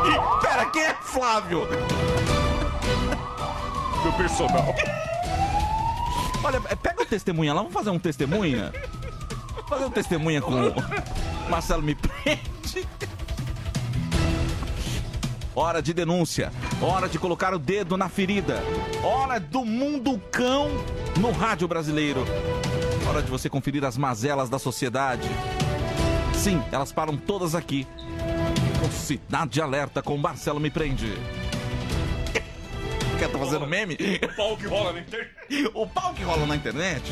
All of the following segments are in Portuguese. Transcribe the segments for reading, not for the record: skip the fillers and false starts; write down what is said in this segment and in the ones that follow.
Pera, quem é Flávio? Do personal. Olha, pega o testemunha lá, vamos fazer um testemunha? Fazer um testemunha com o Marcelo Me Prende. Hora de denúncia, hora de colocar o dedo na ferida, hora do mundo cão no rádio brasileiro. Hora de você conferir as mazelas da sociedade. Sim, elas param todas aqui. Com Cidade de Alerta com Marcelo Me Prende. Quer tá fazendo meme? O pau que rola na internet. O pau que rola na internet?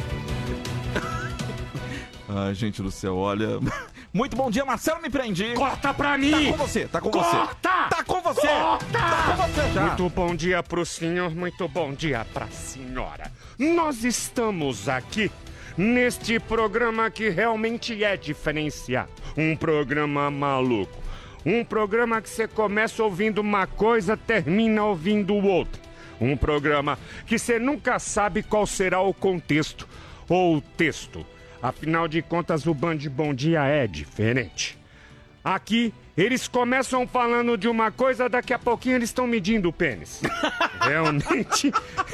Ai, gente do céu, olha... Muito bom dia, Marcelo Me Prende. Corta pra mim. Tá com você, tá com Corta. você. Tá com você. Corta. Tá com você já. Muito bom dia pro senhor, muito bom dia pra senhora. Nós estamos aqui neste programa que realmente é diferenciado. Um programa maluco. Um programa que você começa ouvindo uma coisa, termina ouvindo outra. Um programa que você nunca sabe qual será o contexto ou o texto. Afinal de contas, o Band Bom Dia é diferente. Aqui, eles começam falando de uma coisa, daqui a pouquinho eles estão medindo o pênis. Realmente...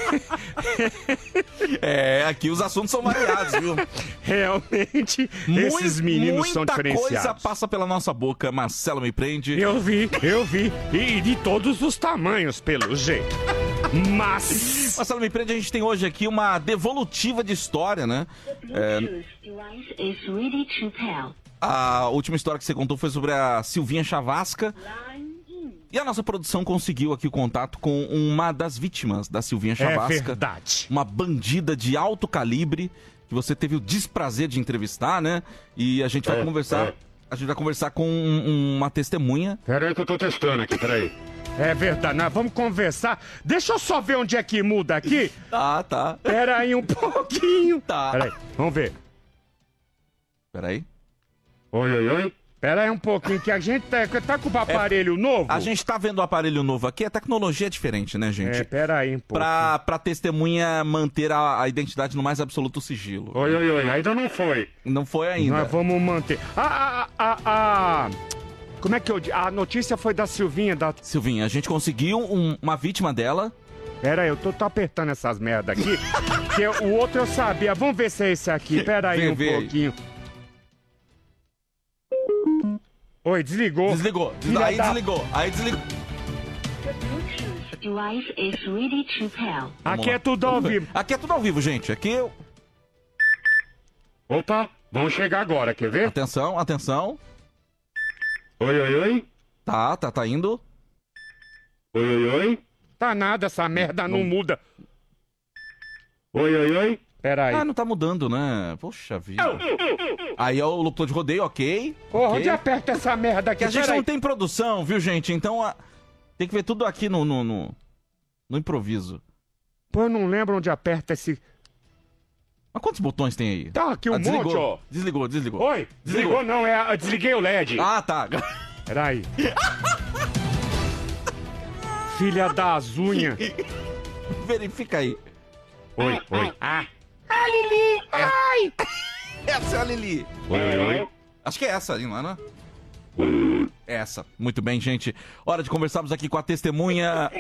Aqui os assuntos são variados, viu? Realmente, esses meninos são diferenciados. Muita coisa passa pela nossa boca, Marcelo Me Prende. Eu vi. E de todos os tamanhos, pelo jeito. Mas... Marcelo Me Prende, a gente tem hoje aqui uma devolutiva de história, né? A última história que você contou foi sobre a Silvinha Chavasca. E a nossa produção conseguiu aqui o contato com uma das vítimas da Silvinha Chavasca. É verdade. Uma bandida de alto calibre, que você teve o desprazer de entrevistar, né? E a gente vai conversar... A gente vai conversar com uma testemunha. Peraí que eu tô testando aqui, peraí. É verdade, nós vamos conversar. Deixa eu só ver onde é que muda aqui. Tá. Peraí um pouquinho. Tá. Peraí, vamos ver. Peraí. Oi. Pera aí um pouquinho, que a gente tá com o aparelho novo. A gente tá vendo o aparelho novo aqui, a tecnologia é diferente, né, gente? Pera aí um pouquinho. Pra testemunha manter a identidade no mais absoluto sigilo. Oi, ainda não foi. Não foi ainda. Nós vamos manter. Como é que eu digo? A notícia foi da Silvinha, Silvinha, a gente conseguiu uma vítima dela. Pera aí, eu tô apertando essas merda aqui, que o outro eu sabia. Vamos ver se é esse aqui, pera aí pouquinho. Oi, desligou. Aí desligou. Aqui é tudo ao vivo. Aqui é tudo ao vivo, gente. Aqui eu... Opa, vamos chegar agora, quer ver? Atenção. Oi. Tá indo. Oi. Tá nada, essa merda não muda. Oi. Pera aí. Não tá mudando, né? Poxa vida. Aí é o locutor de rodeio, ok. Porra, onde aperta essa merda aqui? Que a gente não tem produção, viu, gente? Então tem que ver tudo aqui no improviso. Pô, eu não lembro onde aperta esse... Mas quantos botões tem aí? Tá aqui um monte, ó. Desligou. Oi, desligou não, desliguei o LED. Ah, tá. Pera aí. Filha das unhas. Verifica aí. Oi. A Lili! Ai! Essa é a Lili. Oi. Acho que é essa, não é, né? Essa. Muito bem, gente. Hora de conversarmos aqui com a testemunha.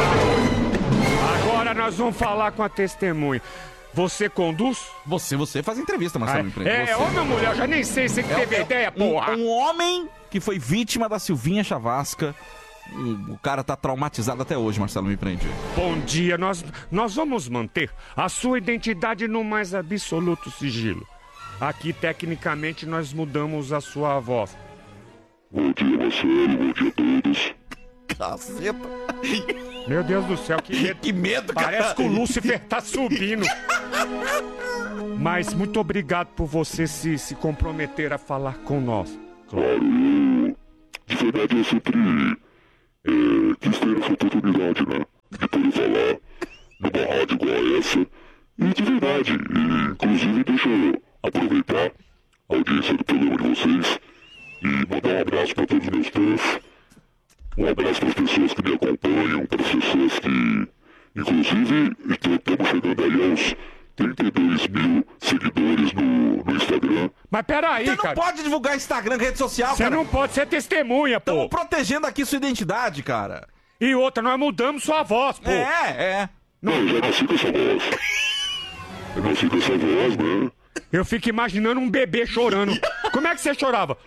Agora nós vamos falar com a testemunha. Você conduz? Você faz entrevista, Marcelo Me Prende. Homem ou mulher? Eu já nem sei, você que teve a ideia, porra. Um homem que foi vítima da Silvinha Chavasca. O cara tá traumatizado até hoje, Marcelo Me Prende. Bom dia, nós vamos manter a sua identidade no mais absoluto sigilo. Aqui, tecnicamente, nós mudamos a sua voz. Bom dia, Marcelo, bom dia a todos. Caceta. Meu Deus do céu, que medo. Que medo, cara. Parece que o Lúcifer tá subindo. Mas muito obrigado por você se comprometer a falar com nós. Claro, de verdade eu sempre quis ter essa oportunidade, né? De poder falar numa rádio igual a essa. E de verdade, inclusive deixa eu aproveitar a audiência do programa de vocês e mandar um abraço para todos os meus fãs. Um abraço para as pessoas que me acompanham, para as pessoas que, inclusive, estamos chegando aí aos 32 mil seguidores no Instagram. Mas peraí, Você não cara. pode divulgar Instagram, rede social, Você cara. não pode ser testemunha, pô. Estamos protegendo aqui sua identidade, cara. E outra, nós mudamos sua voz, pô. É. Não, eu já nasci com essa voz. Eu nasci com essa voz, né? Eu fico imaginando um bebê chorando. Como é que você chorava?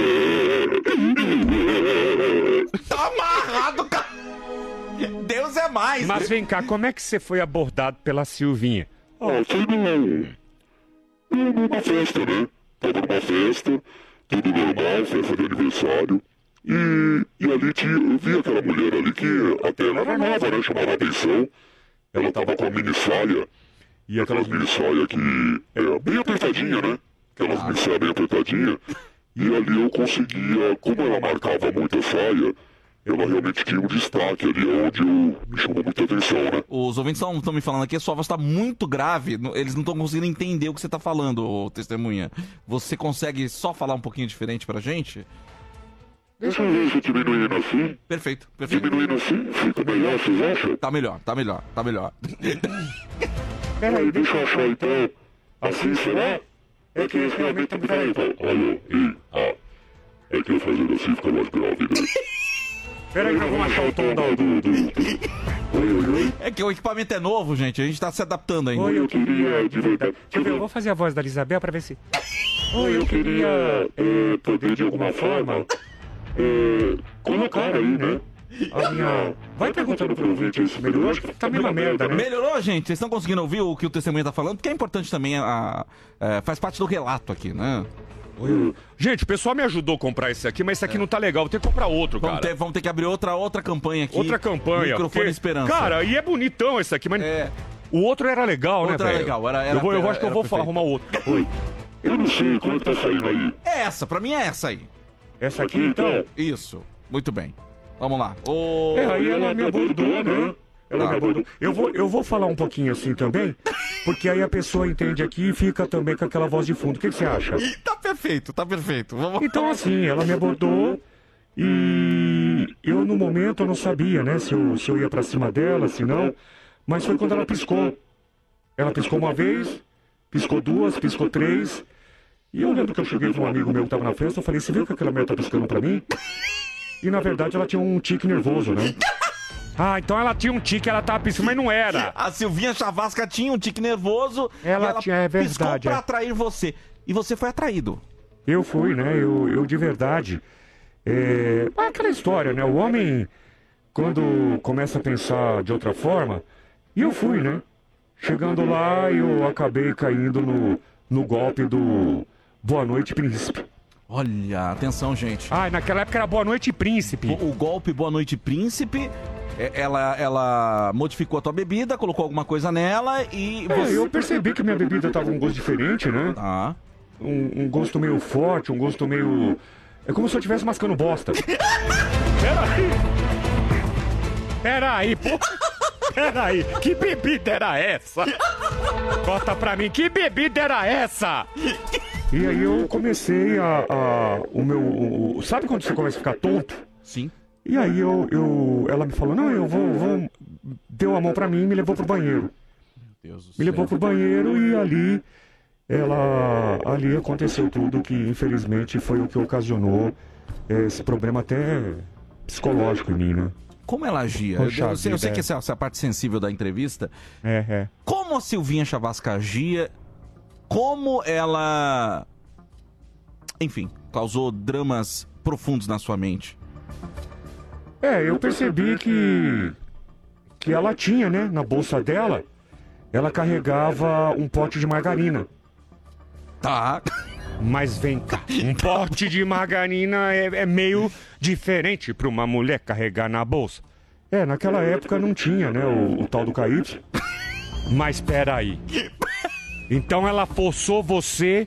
Tá amarrado, cara. Deus é mais. Mas vem cá, como é que você foi abordado pela Silvinha? Ah, foi numa festa, né? Tava numa festa, tudo normal, festa de aniversário. E ali eu vi aquela mulher ali que até ela era nova, né? Chamava atenção. Ela tava com a mini saia. E aquelas mini saia que é bem apertadinha, né? Aquelas mini saia bem apertadinha. E ali eu conseguia, como ela marcava muito a saia, ela realmente tinha um destaque ali onde me chamou muita atenção, né? Os ouvintes estão me falando aqui, a sua voz tá muito grave. Eles não estão conseguindo entender o que você tá falando, ô testemunha. Você consegue só falar um pouquinho diferente pra gente? Deixa eu ver se diminuindo assim. Perfeito. Diminuindo assim, fica melhor, vocês acham? Tá melhor. Peraí, deixa eu achar então. Assim, será? É que esse realmente tá me falando então. Alô, é que eu fazendo assim fica mais grave, né? Peraí que eu vou achar o tom da... Oi. É que o equipamento é novo, gente. A gente tá se adaptando ainda. Oi, eu queria, de verdade. Deixa eu ver, eu vou fazer a voz da Isabel pra ver se... Oi, eu queria poder de alguma forma colocar aí, né? A minha... Vai perguntando pro ouvinte se melhorou, acho que tá a mesma merda, né? Melhorou, gente? Vocês estão conseguindo ouvir o que o testemunha tá falando? Porque é importante também, faz parte do relato aqui, né? Gente, o pessoal me ajudou a comprar esse aqui, mas esse aqui não tá legal. Vou ter que comprar outro, cara. Vamos ter que abrir outra campanha aqui. Outra campanha. Microfone porque, Esperança. Cara, e é bonitão esse aqui, mas... O outro era legal, né, Outro era legal, eu acho que eu vou arrumar outro. Oi. Eu não sei, qual que tá saindo aí? É essa, pra mim é essa aí. Essa aqui, então? Isso, muito bem. Vamos lá. Aí ela me abordou, né? Ela me abordou. Eu vou falar um pouquinho assim também, porque aí a pessoa entende aqui e fica também com aquela voz de fundo. O que você acha? Tá perfeito. Vamos... Então assim, ela me abordou e eu no momento eu não sabia, né, se eu ia pra cima dela, se não, mas foi quando ela piscou. Ela piscou uma vez, piscou duas, piscou três, e eu lembro que eu cheguei com um amigo meu que tava na festa, eu falei, você viu que aquela mulher tá piscando pra mim? E na verdade ela tinha um tique nervoso, né? Ah, então ela tinha um tique, ela tava piscando, mas não era. A Silvinha Chavasca tinha um tique nervoso. Ela tinha, é verdade. Piscou pra atrair você. E você foi atraído. Eu fui, né? Eu de verdade. Aquela história, né? O homem, quando começa a pensar de outra forma, e eu fui, né? Chegando lá, eu acabei caindo no golpe do Boa Noite, Príncipe. Olha, atenção, gente. Ah, naquela época era Boa Noite, Príncipe. O golpe Boa Noite, Príncipe. Ela modificou a tua bebida, colocou alguma coisa nela e você... Eu percebi que minha bebida tava um gosto diferente, né? Ah. Um gosto meio forte, um gosto meio... É como se eu estivesse mascando bosta. Peraí, pô. Peraí, que bebida era essa? Conta pra mim, que bebida era essa? E aí eu comecei sabe quando você começa a ficar tonto? Sim. E aí ela me falou, não, eu vou... Deu a mão pra mim e me levou pro banheiro. Meu Deus do céu. Me levou pro banheiro e ali aconteceu tudo que infelizmente foi o que ocasionou esse problema até psicológico em mim, né? Como ela agia? Eu sei que essa é a parte sensível da entrevista. Como a Silvinha Chavasca agia? Como ela... Enfim, causou dramas profundos na sua mente? Eu percebi que ela tinha, né, na bolsa dela, ela carregava um pote de margarina. Tá. Mas vem cá, um pote de margarina é meio diferente para uma mulher carregar na bolsa. Naquela época não tinha, né, o tal do KY. Mas peraí. Então ela forçou você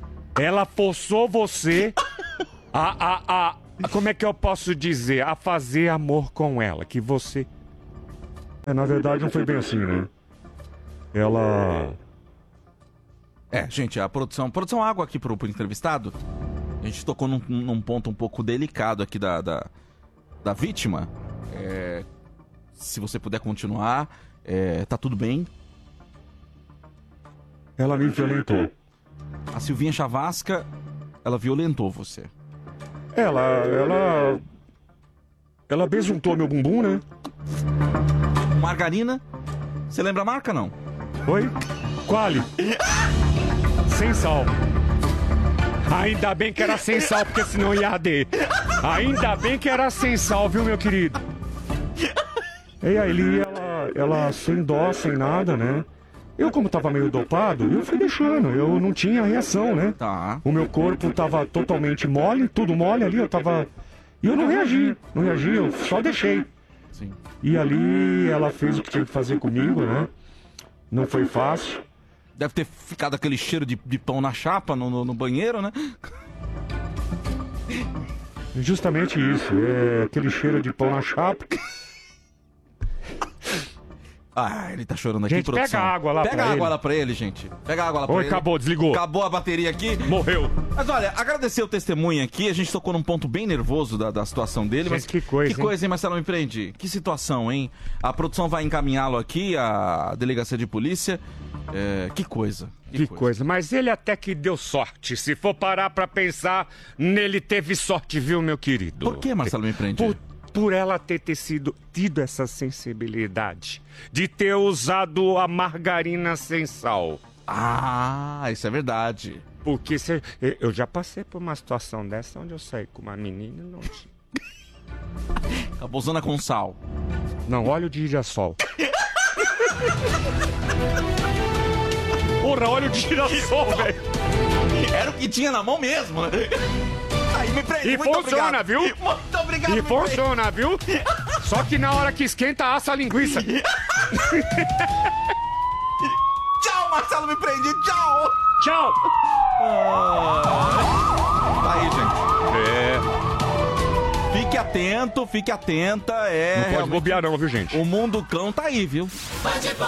como é que eu posso dizer? A fazer amor com ela, que você... na verdade não foi bem assim, né? Ela... gente, a produção água aqui pro entrevistado. A gente tocou num ponto um pouco delicado aqui da vítima. Se você puder continuar, tá tudo bem. ela me violentou. A Silvinha Chavasca, ela violentou você. Ela besuntou meu bumbum, né? Margarina, você lembra a marca, não? Oi? Quali. Sem sal. Ainda bem que era sem sal, porque senão ia arder. Ainda bem que era sem sal, viu, meu querido? E aí, ela sem dó, sem nada, né? Eu, como tava meio dopado, eu fui deixando. Eu não tinha reação, né? Tá. O meu corpo tava totalmente mole, tudo mole ali, eu tava... E eu não reagi, eu só deixei. Sim. E ali ela fez o que tinha que fazer comigo, né? Não foi fácil. Deve ter ficado aquele cheiro de pão na chapa no banheiro, né? Justamente isso, aquele cheiro de pão na chapa. Ah, ele tá chorando aqui, Gente, produção. pega água lá pra ele. Pega água lá pra ele, gente. Pega água lá pra Oi, ele. acabou, desligou. Acabou a bateria aqui. Morreu. Mas olha, agradecer o testemunho aqui. A gente tocou num ponto bem nervoso da situação dele. Gente, Mas que coisa, que coisa, hein, Marcelo Me Prende? Que situação, hein? A produção vai encaminhá-lo aqui à delegacia de polícia. Que coisa. Que coisa, mas ele até que deu sorte. Se for parar pra pensar, nele teve sorte, viu, meu querido? Por que, Marcelo Me Prende? Por ela ter tido essa sensibilidade de ter usado a margarina sem sal. Ah, isso é verdade. Porque eu já passei por uma situação dessa onde eu saí com uma menina e não tinha. Acabou usando com sal. Não, óleo de girassol. Porra, óleo de girassol, velho. Era o que tinha na mão mesmo, né? Aí me prende. E muito funciona, obrigado. viu? Muito obrigado. E funciona, viu? Só que na hora que esquenta, assa a linguiça. Tchau, Marcelo Me Prende. Tchau. Tchau. Tá aí, gente. Fique atento, fique atenta. Não pode bobear não, viu, gente? O mundo cão tá aí, viu?